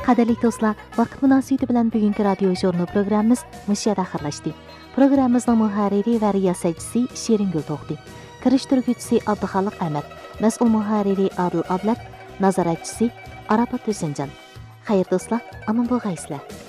Qadrli do'stlar, vaqt munosabati bilan bugungi radio jurnal programmamiz mush yerda oxirlashdi. Programmamizning muharriri va riyosatchisi Sheringul To'xti, kirishtiruvchisi Abduxoliq Ahmad, mas'ul muharriri Adil Ablat, nazoratchisi Arafat Husnjon. Xayr do'stlar, aman bo'lg'aysizlar.